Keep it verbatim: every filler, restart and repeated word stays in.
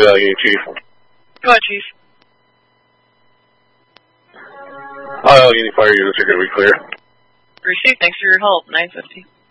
Allegheny, Chief. Go ahead, Chief. All Allegheny fire units are going to be clear. Received. Thanks for your help. nine fifty.